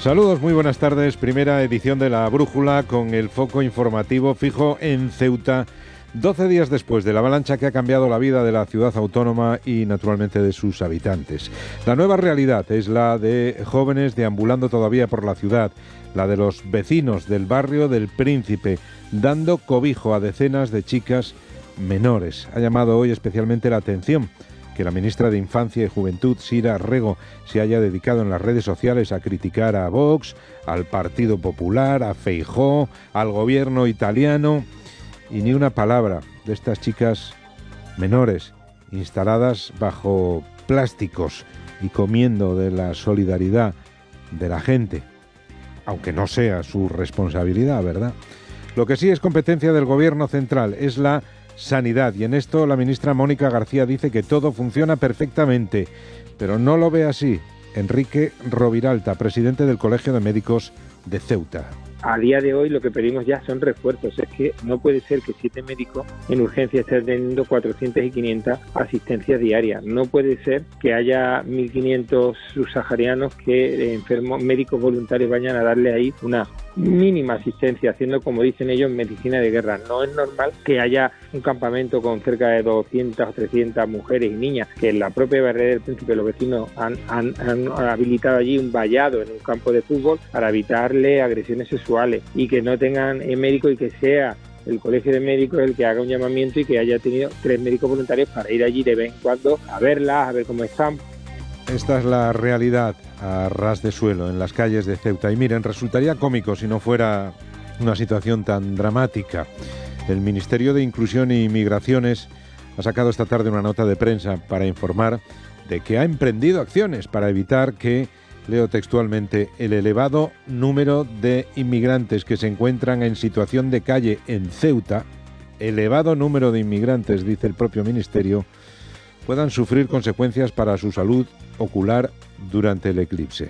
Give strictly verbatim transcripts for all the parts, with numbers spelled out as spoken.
Saludos, muy buenas tardes. Primera edición de La Brújula con el foco informativo fijo en Ceuta, doce días después de la avalancha que ha cambiado la vida de la ciudad autónoma y naturalmente de sus habitantes. La nueva realidad es la de jóvenes deambulando todavía por la ciudad, la de los vecinos del barrio del Príncipe, dando cobijo a decenas de chicas menores. Ha llamado hoy especialmente la atención que la ministra de Infancia y Juventud, Sira Rego, se haya dedicado en las redes sociales a criticar a Vox, al Partido Popular, a Feijóo, al gobierno italiano, y ni una palabra de estas chicas menores instaladas bajo plásticos y comiendo de la solidaridad de la gente, aunque no sea su responsabilidad, ¿verdad? Lo que sí es competencia del gobierno central es la sanidad, y en esto la ministra Mónica García dice que todo funciona perfectamente, pero no lo ve así Enrique Roviralta, presidente del Colegio de Médicos de Ceuta. A día de hoy lo que pedimos ya son refuerzos. Es que no puede ser que siete médicos en urgencia estén teniendo cuatrocientas y quinientas asistencias diarias. No puede ser que haya mil quinientos subsaharianos que enfermos médicos voluntarios vayan a darle ahí una mínima asistencia, haciendo, como dicen ellos, medicina de guerra. No es normal que haya un campamento con cerca de doscientas o trescientas mujeres y niñas, que en la propia barrera del Príncipe los vecinos han, han, han habilitado allí un vallado en un campo de fútbol para evitarle agresiones sexuales, y que no tengan eh, médico, y que sea el colegio de médicos el que haga un llamamiento y que haya tenido tres médicos voluntarios para ir allí de vez en cuando a verlas, a ver cómo están. Esta es la realidad a ras de suelo en las calles de Ceuta. Y miren, resultaría cómico si no fuera una situación tan dramática. El Ministerio de Inclusión y Migraciones ha sacado esta tarde una nota de prensa para informar de que ha emprendido acciones para evitar que, leo textualmente, el elevado número de inmigrantes que se encuentran en situación de calle en Ceuta, elevado número de inmigrantes, dice el propio Ministerio, puedan sufrir consecuencias para su salud ocular durante el eclipse.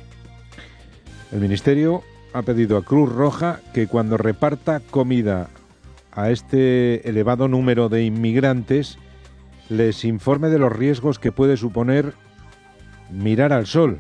El Ministerio ha pedido a Cruz Roja que cuando reparta comida a este elevado número de inmigrantes les informe de los riesgos que puede suponer mirar al sol.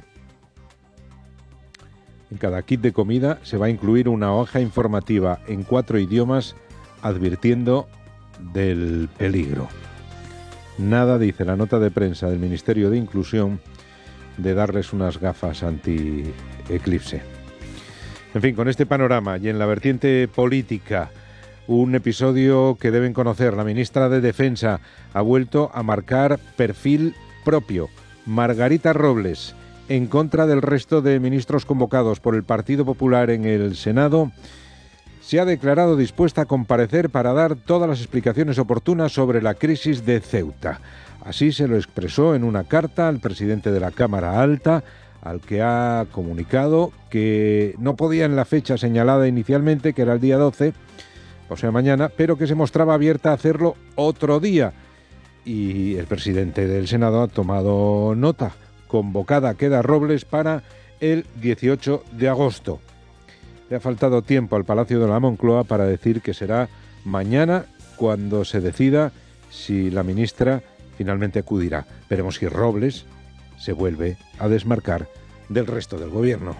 En cada kit de comida se va a incluir una hoja informativa en cuatro idiomas advirtiendo del peligro. Nada, dice la nota de prensa del Ministerio de Inclusión, de darles unas gafas anti-eclipse. En fin, con este panorama y en la vertiente política, un episodio que deben conocer. La ministra de Defensa ha vuelto a marcar perfil propio. Margarita Robles, en contra del resto de ministros convocados por el Partido Popular en el Senado, se ha declarado dispuesta a comparecer para dar todas las explicaciones oportunas sobre la crisis de Ceuta. Así se lo expresó en una carta al presidente de la Cámara Alta, al que ha comunicado que no podía en la fecha señalada inicialmente, que era el día doce, o sea mañana, pero que se mostraba abierta a hacerlo otro día. Y el presidente del Senado ha tomado nota. Convocada queda Robles para el dieciocho de agosto. Le ha faltado tiempo al Palacio de la Moncloa para decir que será mañana cuando se decida si la ministra finalmente acudirá. Veremos si Robles se vuelve a desmarcar del resto del gobierno.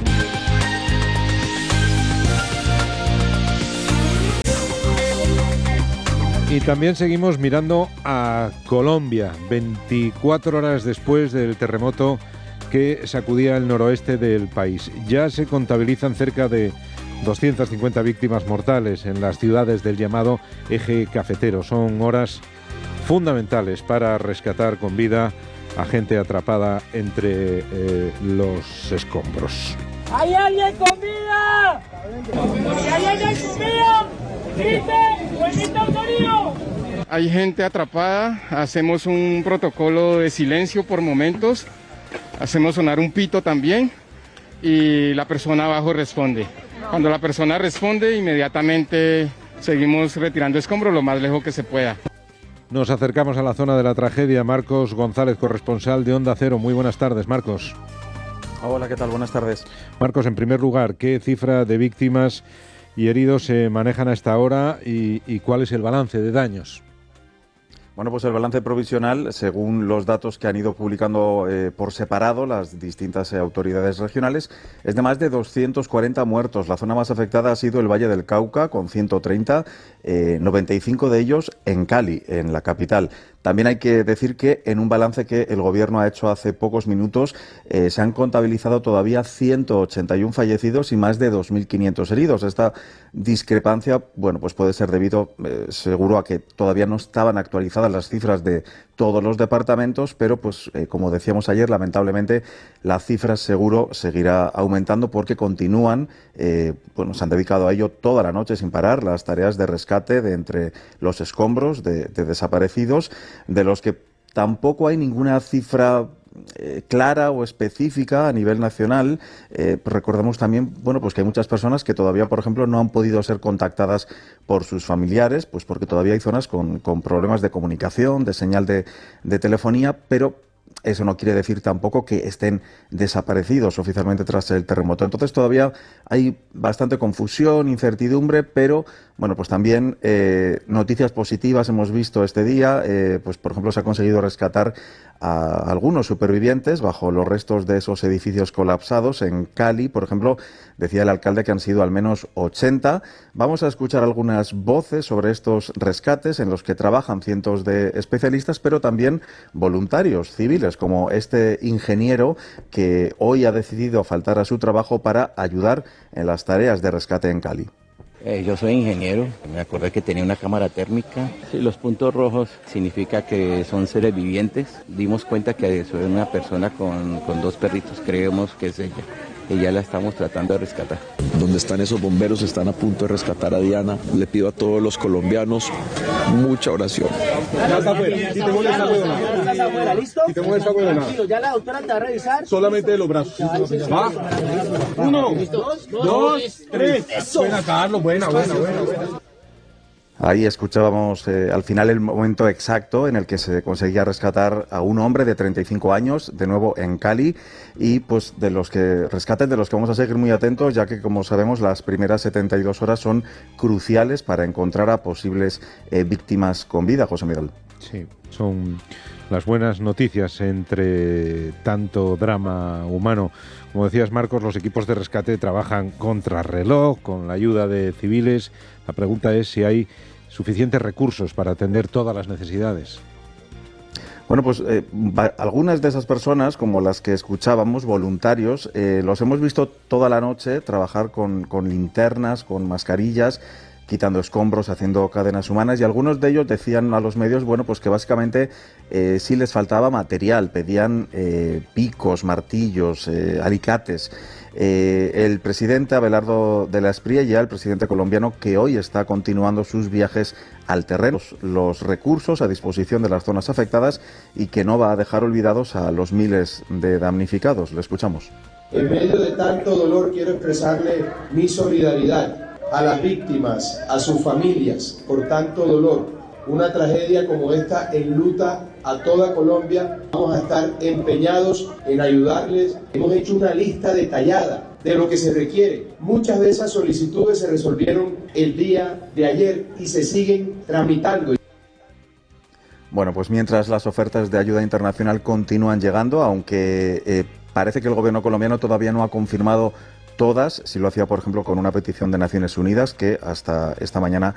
Y también seguimos mirando a Colombia, veinticuatro horas después del terremoto que sacudía el noroeste del país. Ya se contabilizan cerca de doscientas cincuenta víctimas mortales en las ciudades del llamado eje cafetero. Son horas fundamentales para rescatar con vida a gente atrapada entre eh, los escombros. ¿Hay alguien con vida? Si hay alguien con vida, grite o emita un sonido. Hay gente atrapada, hacemos un protocolo de silencio por momentos, hacemos sonar un pito también y la persona abajo responde. Cuando la persona responde, inmediatamente seguimos retirando escombros lo más lejos que se pueda. Nos acercamos a la zona de la tragedia. Marcos González, corresponsal de Onda Cero. Muy buenas tardes, Marcos. Hola, ¿qué tal? Buenas tardes. Marcos, en primer lugar, ¿qué cifra de víctimas y heridos se manejan a esta hora y, y cuál es el balance de daños? Bueno, pues el balance provisional, según los datos que han ido publicando eh, por separado las distintas eh, autoridades regionales, es de más de doscientos cuarenta muertos. La zona más afectada ha sido el Valle del Cauca, con ciento treinta, eh, noventa y cinco de ellos en Cali, en la capital. También hay que decir que en un balance que el Gobierno ha hecho hace pocos minutos, eh, se han contabilizado todavía ciento ochenta y uno fallecidos y más de dos mil quinientos heridos. Esta discrepancia, bueno, pues puede ser debido, eh, seguro, a que todavía no estaban actualizadas las cifras de todos los departamentos, pero pues eh, como decíamos ayer, lamentablemente la cifra seguro seguirá aumentando porque continúan, eh, bueno, se han dedicado a ello toda la noche sin parar, las tareas de rescate de entre los escombros de, de desaparecidos, de los que tampoco hay ninguna cifra Eh, clara o específica a nivel nacional. Eh, recordemos también, bueno, pues que hay muchas personas que todavía, por ejemplo, no han podido ser contactadas por sus familiares, pues porque todavía hay zonas con, con problemas de comunicación, de señal de, de telefonía, pero eso no quiere decir tampoco que estén desaparecidos oficialmente tras el terremoto. Entonces todavía hay bastante confusión, incertidumbre, pero bueno, pues también eh, noticias positivas hemos visto este día. Eh, pues por ejemplo se ha conseguido rescatar a algunos supervivientes bajo los restos de esos edificios colapsados en Cali. Por ejemplo, decía el alcalde que han sido al menos ochenta. Vamos a escuchar algunas voces sobre estos rescates en los que trabajan cientos de especialistas, pero también voluntarios civiles, como este ingeniero que hoy ha decidido faltar a su trabajo para ayudar en las tareas de rescate en Cali. Eh, yo soy ingeniero, me acordé que tenía una cámara térmica. Sí, los puntos rojos significa que son seres vivientes. Dimos cuenta que soy una persona con, con dos perritos, creemos que es ella. Y ya la estamos tratando de rescatar. Donde están esos bomberos, están a punto de rescatar a Diana. Le pido a todos los colombianos mucha oración. Ya está afuera. Si te mueves, está afuera. ¿Listo? Si te mueves, está afuera. Ya la doctora te va a revisar. Solamente de los brazos. Va. Uno, dos, dos, tres. Buena, Carlos. Buena, buena, buena. Ahí escuchábamos eh, al final el momento exacto en el que se conseguía rescatar a un hombre de treinta y cinco años, de nuevo en Cali, y pues de los que rescaten, de los que vamos a seguir muy atentos, ya que como sabemos las primeras setenta y dos horas son cruciales para encontrar a posibles eh, víctimas con vida, José Miguel. Sí, son las buenas noticias entre tanto drama humano. Como decías, Marcos, los equipos de rescate trabajan contrarreloj, con la ayuda de civiles. La pregunta es si hay suficientes recursos para atender todas las necesidades. Bueno, pues eh, algunas de esas personas, como las que escuchábamos, voluntarios, eh, los hemos visto toda la noche trabajar con, con linternas, con mascarillas, quitando escombros, haciendo cadenas humanas, y algunos de ellos decían a los medios, bueno, pues que básicamente eh, sí les faltaba material, pedían eh, picos, martillos, eh, alicates. Eh, el presidente Abelardo de la Espriella, el presidente colombiano, que hoy está continuando sus viajes al terreno, los, los recursos a disposición de las zonas afectadas, y que no va a dejar olvidados a los miles de damnificados. Le escuchamos. En medio de tanto dolor quiero expresarle mi solidaridad a las víctimas, a sus familias, por tanto dolor. Una tragedia como esta enluta a toda Colombia. Vamos a estar empeñados en ayudarles. Hemos hecho una lista detallada de lo que se requiere. Muchas de esas solicitudes se resolvieron el día de ayer y se siguen tramitando. Bueno, pues mientras las ofertas de ayuda internacional continúan llegando, aunque eh, parece que el gobierno colombiano todavía no ha confirmado todas, si lo hacía por ejemplo con una petición de Naciones Unidas que hasta esta mañana